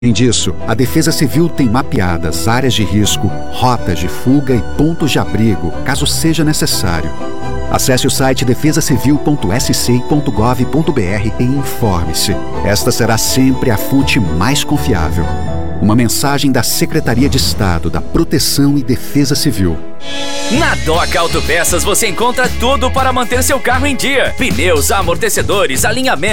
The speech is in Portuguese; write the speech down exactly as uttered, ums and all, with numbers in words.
Além disso, a Defesa Civil tem mapeadas áreas de risco, rotas de fuga e pontos de abrigo, caso seja necessário. Acesse o site defesa civil ponto s c ponto gov ponto b r e informe-se. Esta será sempre a fonte mais confiável. Uma mensagem da Secretaria de Estado da Proteção e Defesa Civil. Na Doca Autopeças você encontra tudo para manter seu carro em dia: pneus, amortecedores, alinhamento,